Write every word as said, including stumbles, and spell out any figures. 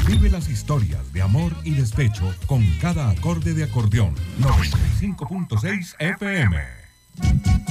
Vive las historias de amor y despecho con cada acorde de acordeón. noventa y cinco punto seis F M.